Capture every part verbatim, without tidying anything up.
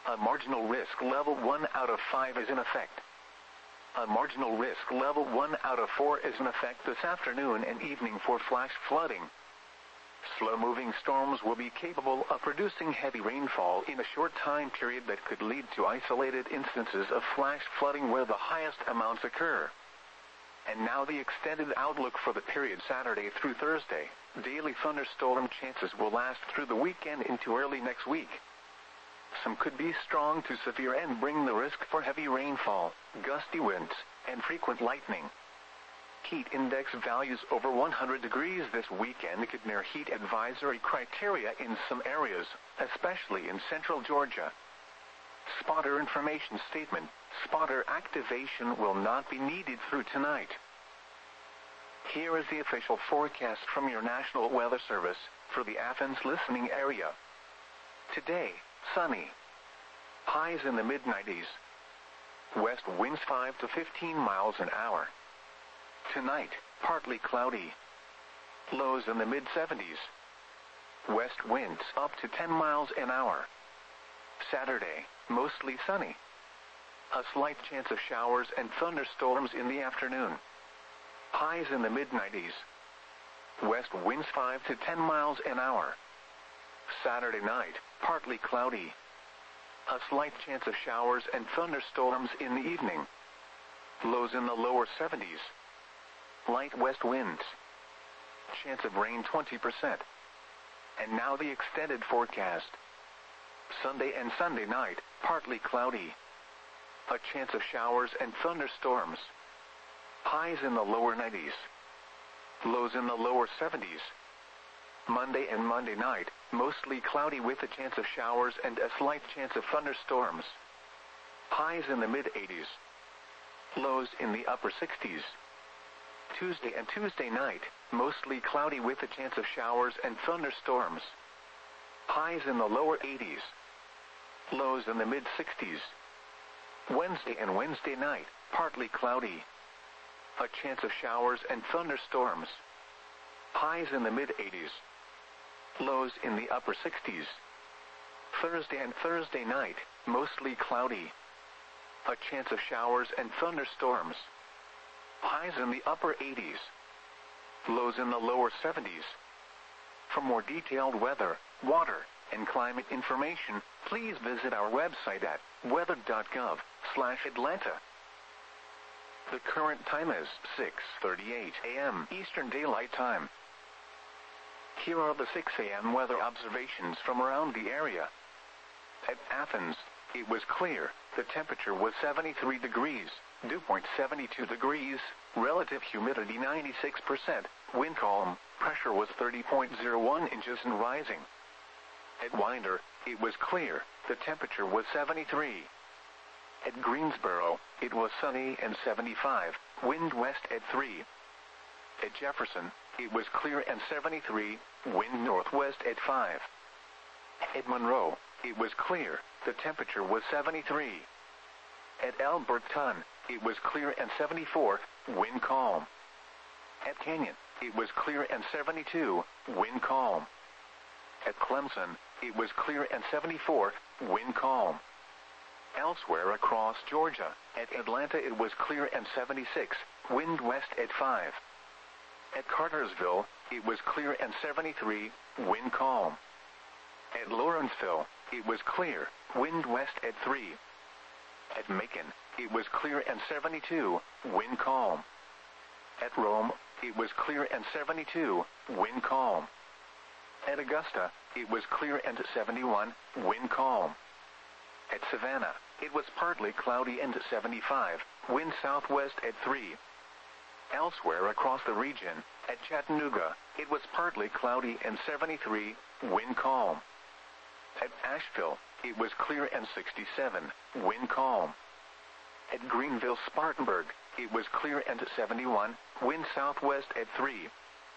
A marginal risk level one out of five is in effect. A marginal risk level one out of four is in effect this afternoon and evening for flash flooding. Slow-moving storms will be capable of producing heavy rainfall in a short time period that could lead to isolated instances of flash flooding where the highest amounts occur. And now the extended outlook for the period Saturday through Thursday. Daily thunderstorm chances will last through the weekend into early next week. Some could be strong to severe and bring the risk for heavy rainfall, gusty winds, and frequent lightning. Heat index values over one hundred degrees this weekend could near heat advisory criteria in some areas, especially in central Georgia. Spotter information statement: spotter activation will not be needed through tonight. Here is the official forecast from your National Weather Service for the Athens listening area. Today, sunny. Highs in the mid nineties. West winds five to fifteen miles an hour. Tonight, partly cloudy. Lows in the mid seventies. West winds up to ten miles an hour. Saturday, mostly sunny. A slight chance of showers and thunderstorms in the afternoon. Highs in the mid nineties. West winds five to ten miles an hour. Saturday night, partly cloudy. A slight chance of showers and thunderstorms in the evening. Lows in the lower seventies. Light west winds. Chance of rain twenty percent. And now the extended forecast. Sunday and Sunday night, partly cloudy. A chance of showers and thunderstorms. Highs in the lower nineties. Lows in the lower seventies. Monday and Monday night, mostly cloudy with a chance of showers and a slight chance of thunderstorms. Highs in the mid eighties. Lows in the upper sixties. Tuesday and Tuesday night, mostly cloudy with a chance of showers and thunderstorms. Highs in the lower eighties. Lows in the mid sixties. Wednesday and Wednesday night, partly cloudy. A chance of showers and thunderstorms. Highs in the mid eighties. Lows in the upper sixties. Thursday and Thursday night, mostly cloudy. A chance of showers and thunderstorms. Highs in the upper eighties. Lows in the lower seventies. For more detailed weather, water, and climate information, please visit our website at weather dot gov slash Atlanta. The current time is six thirty-eight a m Eastern Daylight Time. Here are the six a m weather observations from around the area. At Athens, it was clear. The temperature was seventy-three degrees, dew point seventy-two degrees, relative humidity ninety-six percent, wind calm, pressure was thirty point zero one inches and rising. At Winder, it was clear. The temperature was seventy-three. At Greensboro, it was sunny and seventy-five, wind west at three. At Jefferson, it was clear and seventy-three, wind northwest at five. At Monroe, it was clear. The temperature was seventy-three. At Alberton, it was clear and seventy-four, wind calm. At Canyon, it was clear and seventy-two, wind calm. At Clemson, it was clear and seventy-four, wind calm. Elsewhere across Georgia, at Atlanta it was clear and seventy-six, wind west at five. At Cartersville, it was clear and seventy-three, wind calm. At Lawrenceville, it was clear, wind west at three. At Macon, it was clear and seventy-two, wind calm. At Rome, it was clear and seventy-two, wind calm. At Augusta, it was clear and seventy-one, wind calm. At Savannah, it was partly cloudy and seventy-five, wind southwest at three. Elsewhere across the region, at Chattanooga, it was partly cloudy and seventy-three, wind calm. At Asheville, it was clear and sixty-seven, wind calm. At Greenville-Spartanburg, it was clear and seventy-one, wind southwest at three.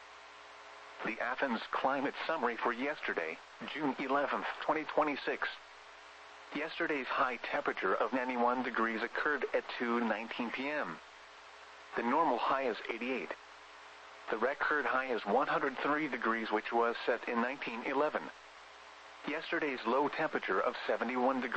The Athens Climate Summary for yesterday, June eleventh, twenty twenty-six. Yesterday's high temperature of ninety-one degrees occurred at two nineteen p m The normal high is eighty-eight. The record high is one hundred three degrees, which was set in nineteen eleven. Yesterday's low temperature of seventy-one degrees